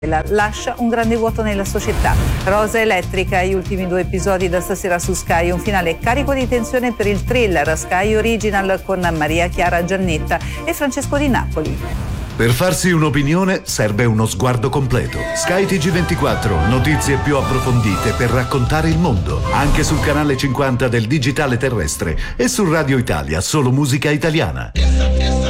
lascia un grande vuoto nella società. Rosa elettrica, gli ultimi 2 episodi da stasera su Sky, un finale carico di tensione per il thriller Sky Original con Maria Chiara Giannetta e Francesco Di Napoli. Per farsi un'opinione serve uno sguardo completo. Sky TG24, notizie più approfondite per raccontare il mondo, anche sul canale 50 del digitale terrestre e su Radio Italia, solo musica italiana.